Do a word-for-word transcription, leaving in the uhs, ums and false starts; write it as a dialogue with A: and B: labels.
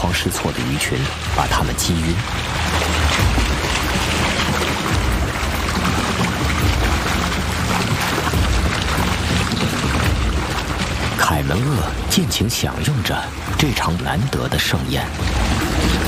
A: 慌失措的鱼群，把他们击晕。凯门鳄尽情享用着这场难得的盛宴。